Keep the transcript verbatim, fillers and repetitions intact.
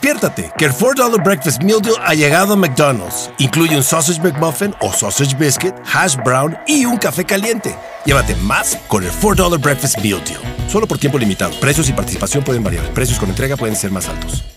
Despiértate, que el four dollar Breakfast Meal Deal ha llegado a McDonald's. Incluye un Sausage McMuffin o Sausage Biscuit, Hash Brown y un café caliente. Llévate más con el four dollar Breakfast Meal Deal. Solo por tiempo limitado. Precios y participación pueden variar. Precios con entrega pueden ser más altos.